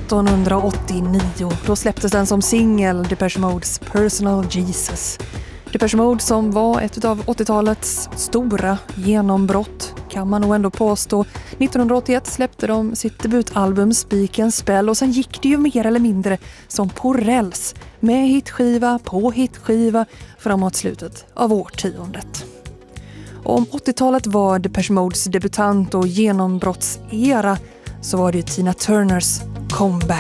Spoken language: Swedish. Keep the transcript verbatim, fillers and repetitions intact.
nittonhundraåttionio. Då släpptes den som singel, Depeche Modes Personal Jesus. Depeche Mode som var ett av åttiotalets stora genombrott kan man nog ändå påstå. nittonhundraåttioett släppte de sitt debutalbum Speak and Spell och sen gick det ju mer eller mindre som på räls med hitskiva på hitskiva framåt slutet av årtiondet. Och om åttiotalet var Depeche Modes debutant och genombrottsera så var det ju Tina Turners comeback.